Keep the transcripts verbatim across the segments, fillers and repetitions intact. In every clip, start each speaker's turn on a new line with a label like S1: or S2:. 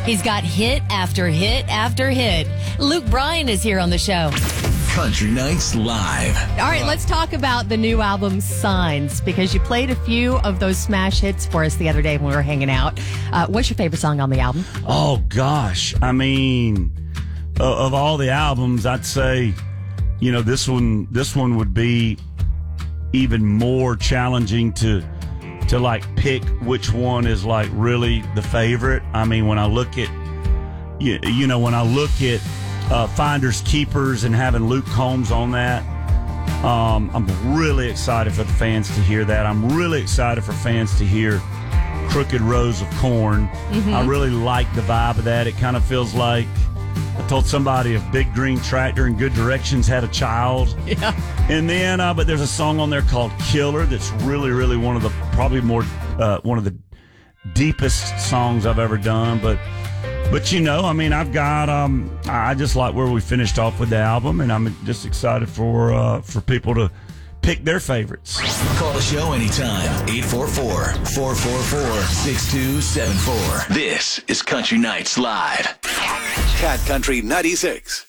S1: He's got hit after hit after hit. Luke Bryan is here on the show.
S2: Country Nights Live.
S1: All right, let's talk about the new album, Signs, because you played a few of those smash hits for us the other day when we were hanging out. Uh, what's your favorite song on the album?
S3: Oh, gosh. I mean, uh, of all the albums, I'd say, you know, this one, this one would be even more challenging to, to like pick which one is like really the favorite. I mean, when I look at, you, you know, when I look at, Uh, Finders Keepers and having Luke Combs on that. Um, I'm really excited for the fans to hear that. I'm really excited for fans to hear Crooked Rows of Corn. Mm-hmm. I really like the vibe of that. It kind of feels like, I told somebody if Big Green Tractor and Good Directions had a child.
S1: Yeah.
S3: And then, uh, but there's a song on there called Killer that's really, really one of the, probably more, uh, one of the deepest songs I've ever done. But But, you know, I mean, I've got, um, I just like where we finished off with the album, and I'm just excited for uh, for people to pick their favorites.
S2: Call the show anytime, eight four four, four four four, six two seven four. This is Country Nights Live. Cat Country ninety-six.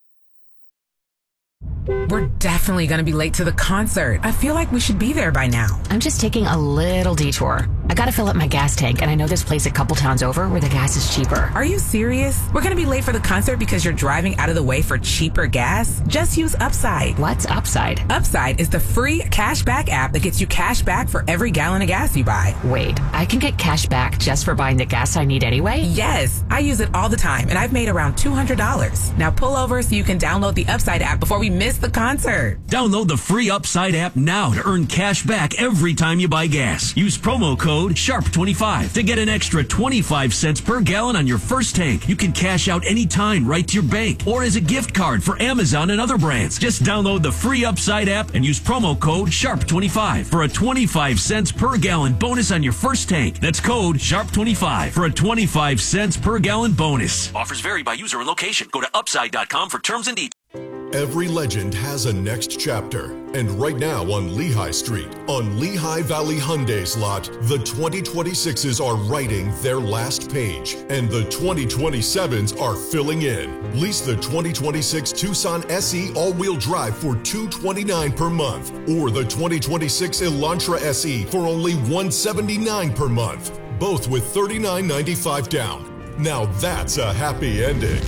S4: We're definitely going to be late to the concert. I feel like we should be there by now.
S5: I'm just taking a little detour. I gotta fill up my gas tank, and I know this place a couple towns over where the gas is cheaper.
S4: Are you serious? We're going to be late for the concert because you're driving out of the way for cheaper gas? Just use Upside.
S5: What's Upside?
S4: Upside is the free cashback app that gets you cash back for every gallon of gas you buy.
S5: Wait, I can get cash back just for buying the gas I need anyway?
S4: Yes, I use it all the time, and I've made around two hundred dollars. Now pull over so you can download the Upside app before we miss the concert.
S6: Download the free Upside app now to earn cash back every time you buy gas. Use promo code sharp twenty-five to get an extra twenty-five cents per gallon on your first tank. You can cash out anytime right to your bank or as a gift card for Amazon and other brands. Just download the free Upside app and use promo code sharp twenty-five for a twenty-five cents per gallon bonus on your first tank. That's code sharp twenty-five for a twenty-five cents per gallon bonus. Offers vary by user and location. Go to upside dot com for terms and details.
S7: Every legend has a next chapter, and right now on Lehigh Street, on Lehigh Valley Hyundai's lot, the twenty twenty-sixes are writing their last page, and the twenty twenty-sevens are filling in. Lease the twenty twenty-six Tucson S E all-wheel drive for two hundred twenty-nine dollars per month, or the twenty twenty-six Elantra S E for only one hundred seventy-nine dollars per month, both with thirty-nine ninety-five down. Now that's a happy ending.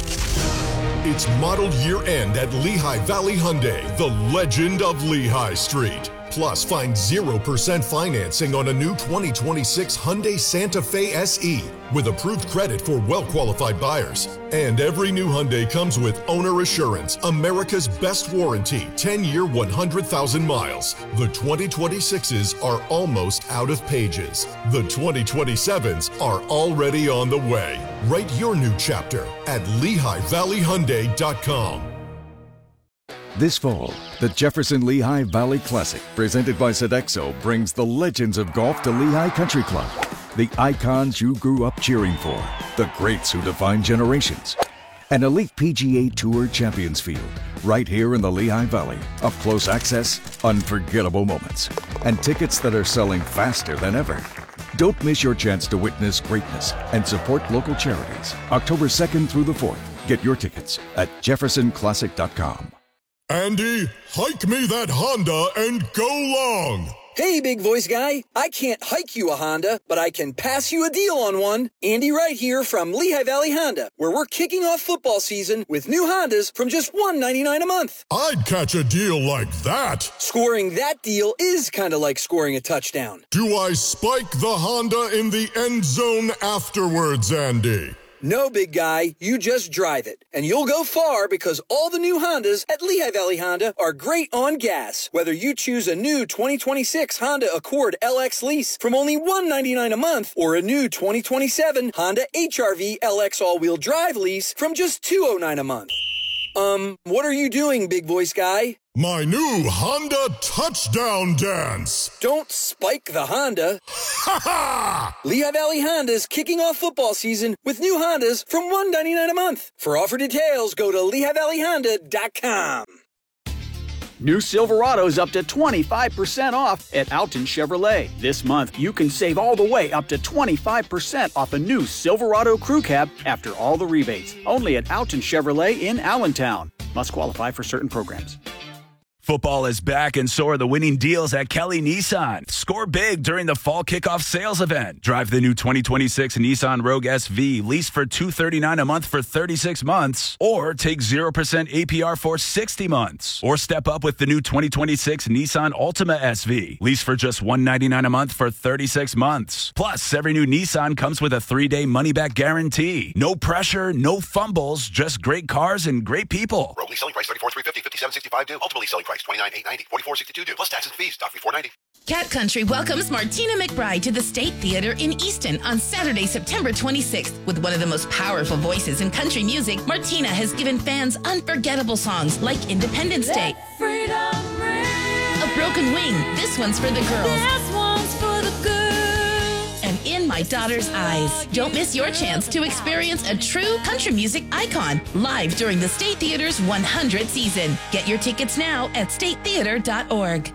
S7: It's model year end at Lehigh Valley Hyundai, the legend of Lehigh Street. Plus, find zero percent financing on a new twenty twenty-six Hyundai Santa Fe S E with approved credit for well-qualified buyers. And every new Hyundai comes with Owner Assurance, America's best warranty, ten-year, one hundred thousand miles. The twenty twenty-sixes are almost out of pages. The twenty twenty-sevens are already on the way. Write your new chapter at Lehigh Valley Hyundai dot com.
S8: This fall, the Jefferson Lehigh Valley Classic, presented by Sodexo, brings the legends of golf to Lehigh Country Club. The icons you grew up cheering for, the greats who define generations. An elite P G A Tour Champions Field, right here in the Lehigh Valley. Up close access, unforgettable moments, and tickets that are selling faster than ever. Don't miss your chance to witness greatness and support local charities. October second through the fourth. Get your tickets at jefferson classic dot com.
S7: Andy, hike me that Honda and go long!
S9: Hey, big voice guy. I can't hike you a Honda, but I can pass you a deal on one. Andy Wright here from Lehigh Valley Honda, where we're kicking off football season with new Hondas from just one hundred ninety-nine dollars a month.
S7: I'd catch a deal like that.
S9: Scoring that deal is kind of like scoring a touchdown.
S7: Do I spike the Honda in the end zone afterwards, Andy?
S9: No, big guy, you just drive it. And you'll go far because all the new Hondas at Lehigh Valley Honda are great on gas. Whether you choose a new twenty twenty-six Honda Accord L X lease from only one hundred ninety-nine dollars a month or a new twenty twenty-seven Honda H R V L X all-wheel drive lease from just two hundred nine dollars a month. Um, what are you doing, big voice guy?
S7: My new Honda touchdown dance.
S9: Don't spike the Honda.
S7: Ha ha!
S9: Lehigh Valley Honda's kicking off football season with new Hondas from one hundred ninety-nine dollars a month. For offer details, go to lehigh valley honda dot com.
S10: New Silverado's up to twenty-five percent off at Alton Chevrolet. This month, you can save all the way up to twenty-five percent off a new Silverado Crew Cab after all the rebates. Only at Alton Chevrolet in Allentown. Must qualify for certain programs.
S2: Football is back, and so are the winning deals at Kelly Nissan. Score big during the fall kickoff sales event. Drive the new twenty twenty-six Nissan Rogue S V, lease for two hundred thirty-nine dollars a month for thirty-six months, or take zero percent A P R for sixty months. Or step up with the new twenty twenty-six Nissan Altima S V, lease for just one hundred ninety-nine dollars a month for thirty-six months. Plus, every new Nissan comes with a three-day money-back guarantee. No pressure, no fumbles, just great cars and great people.
S11: Rogue lease selling price thirty-four thousand three hundred fifty dollars, fifty-seven sixty-five due. Ultimately selling price twenty-nine thousand eight hundred ninety dollars, forty-four sixty-two due. Plus taxes and fees. Stock fee four hundred ninety dollars.
S12: Cat Country welcomes Martina McBride to the State Theater in Easton on Saturday, September twenty-sixth. With one of the most powerful voices in country music, Martina has given fans unforgettable songs like Independence Day, A Broken Wing, This One's for the Girls, This One's for the Girls, and In My Daughter's Eyes. Don't miss your chance to experience a true country music icon live during the State Theater's one hundredth season. Get your tickets now at state theater dot org.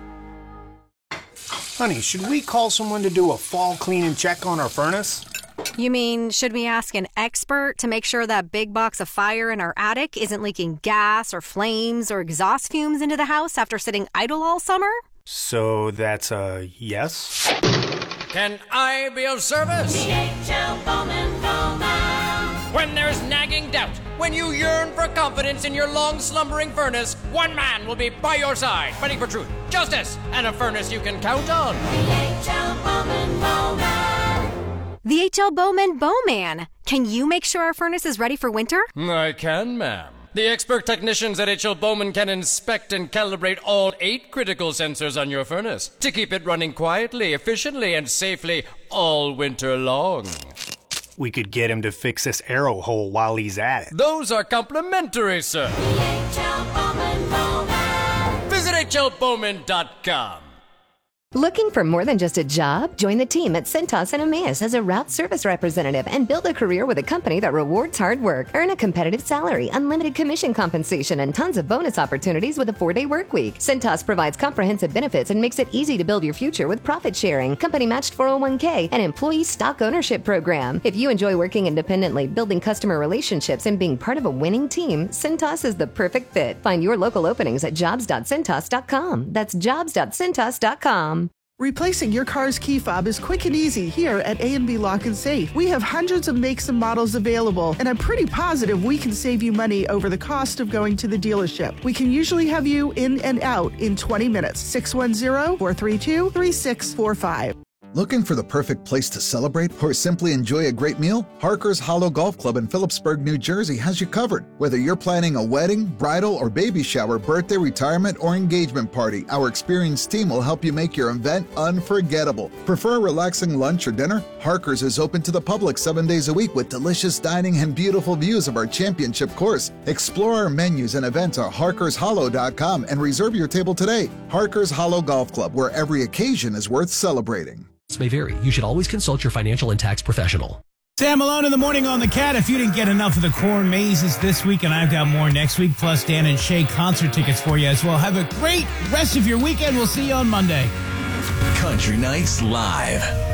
S13: Honey, should we call someone to do a fall clean and check on our furnace?
S14: You mean, should we ask an expert to make sure that big box of fire in our attic isn't leaking gas or flames or exhaust fumes into the house after sitting idle all summer?
S13: So that's a yes?
S15: Can I be of service?
S16: D H L Bowman Bowman.
S15: When there's nagging doubt, when you yearn for confidence in your long-slumbering furnace, one man will be by your side, fighting for truth, justice, and a furnace you can count on.
S16: D H L Bowman Bowman.
S14: The H L Bowman Bowman. Can you make sure our furnace is ready for winter?
S15: I can, ma'am. The expert technicians at H L Bowman can inspect and calibrate all eight critical sensors on your furnace to keep it running quietly, efficiently, and safely all winter long.
S13: We could get him to fix this arrow hole while he's at it.
S15: Those are complimentary, sir.
S16: H L Bowman Bowman.
S15: Visit H L Bowman dot com.
S17: Looking for more than just a job? Join the team at Cintas and Emmaus as a route service representative and build a career with a company that rewards hard work. Earn a competitive salary, unlimited commission compensation, and tons of bonus opportunities with a four-day work week. Cintas provides comprehensive benefits and makes it easy to build your future with profit sharing, company-matched four oh one k, and employee stock ownership program. If you enjoy working independently, building customer relationships, and being part of a winning team, Cintas is the perfect fit. Find your local openings at jobs dot cintas dot com. That's jobs dot cintas dot com.
S18: Replacing your car's key fob is quick and easy here at A and B Lock and Safe. We have hundreds of makes and models available, and I'm pretty positive we can save you money over the cost of going to the dealership. We can usually have you in and out in twenty minutes. six one zero, four three two, three six four five.
S19: Looking for the perfect place to celebrate or simply enjoy a great meal? Harker's Hollow Golf Club in Phillipsburg, New Jersey has you covered. Whether you're planning a wedding, bridal, or baby shower, birthday, retirement, or engagement party, our experienced team will help you make your event unforgettable. Prefer a relaxing lunch or dinner? Harker's is open to the public seven days a week with delicious dining and beautiful views of our championship course. Explore our menus and events at harkers hollow dot com and reserve your table today. Harker's Hollow Golf Club, where every occasion is worth celebrating.
S20: May vary. You should always consult your financial and tax professional.
S21: Sam Malone in the morning on the Cat. If you didn't get enough of the corn mazes this week, and I've got more next week, plus Dan and Shay concert tickets for you as well. Have a great rest of your weekend. We'll see you on Monday.
S2: Country Nights Live.